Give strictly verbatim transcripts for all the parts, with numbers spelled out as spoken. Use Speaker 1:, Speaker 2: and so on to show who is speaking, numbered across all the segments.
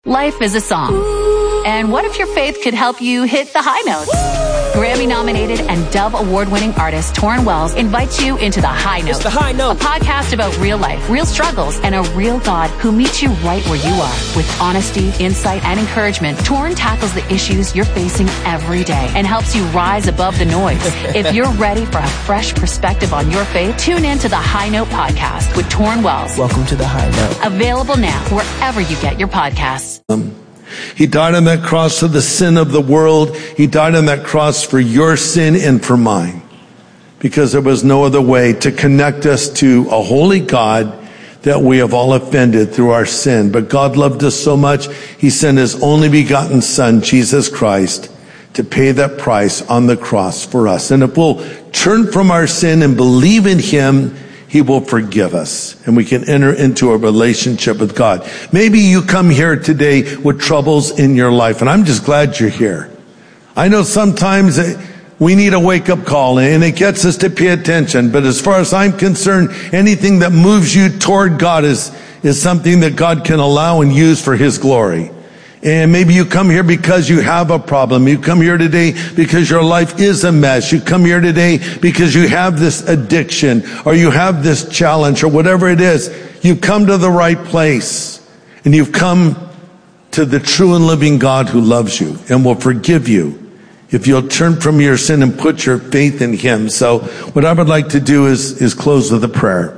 Speaker 1: Life is a song. And what if your faith could help you hit the high notes? Grammy-nominated and Dove Award-winning artist Torrin Wells invites you into The High Note.
Speaker 2: It's The High Note.
Speaker 1: A podcast about real life, real struggles, and a real God who meets you right where you are. With honesty, insight, and encouragement, Torrin tackles the issues you're facing every day and helps you rise above the noise. If you're ready for a fresh perspective on your faith, tune in to The High Note podcast with Torrin Wells.
Speaker 2: Welcome to The High Note.
Speaker 1: Available now wherever you get your podcasts.
Speaker 3: Um, He died on that cross for the sin of the world. He died on that cross for your sin and for mine, because there was no other way to connect us to a holy God that we have all offended through our sin. But God loved us so much, He sent His only begotten Son, Jesus Christ, to pay that price on the cross for us. And if we'll turn from our sin and believe in Him, He will forgive us, and we can enter into a relationship with God. Maybe you come here today with troubles in your life, and I'm just glad you're here. I know sometimes we need a wake-up call, and it gets us to pay attention. But as far as I'm concerned, anything that moves you toward God is, is something that God can allow and use for His glory. And maybe you come here because you have a problem. You come here today because your life is a mess. You come here today because you have this addiction, or you have this challenge, or whatever it is. You've come to the right place, and you've come to the true and living God who loves you and will forgive you if you'll turn from your sin and put your faith in Him. So what I would like to do is, is close with a prayer.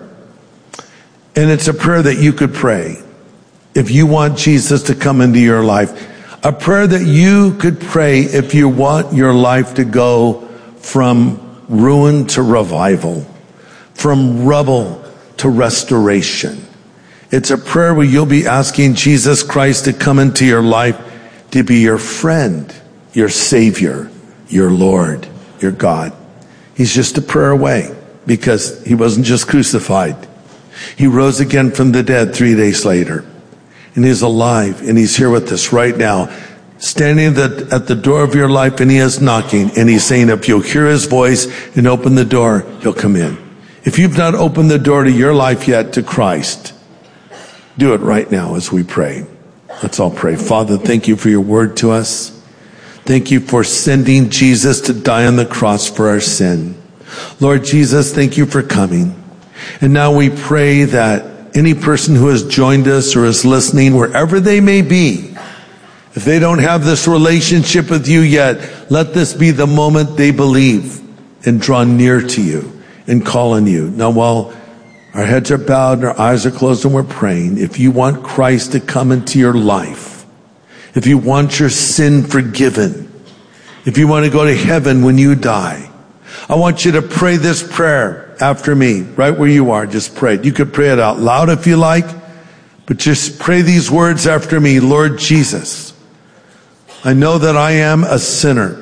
Speaker 3: And it's a prayer that you could pray if you want Jesus to come into your life. A prayer that you could pray if you want your life to go from ruin to revival, from rubble to restoration. It's a prayer where you'll be asking Jesus Christ to come into your life, to be your friend, your Savior, your Lord, your God. He's just a prayer away, because He wasn't just crucified. He rose again from the dead three days later. And He's alive, and He's here with us right now, standing at, at the door of your life, and He is knocking, and He's saying, if you'll hear His voice and open the door, He'll come in. If you've not opened the door to your life yet to Christ, do it right now as we pray. Let's all pray. Father, thank You for Your word to us. Thank You for sending Jesus to die on the cross for our sin. Lord Jesus, thank You for coming. And now we pray that any person who has joined us or is listening, wherever they may be, if they don't have this relationship with You yet, let this be the moment they believe and draw near to You and call on You. Now, while our heads are bowed and our eyes are closed and we're praying, if you want Christ to come into your life, if you want your sin forgiven, if you want to go to heaven when you die, I want you to pray this prayer after me, right where you are. Just pray it. You could pray it out loud if you like, but just pray these words after me. Lord Jesus, I know that I am a sinner,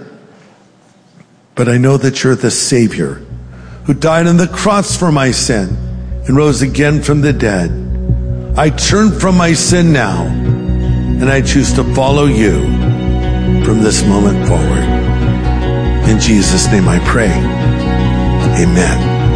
Speaker 3: but I know that You're the Savior who died on the cross for my sin and rose again from the dead. I turn from my sin now, and I choose to follow You from this moment forward. In Jesus' name I pray. Amen.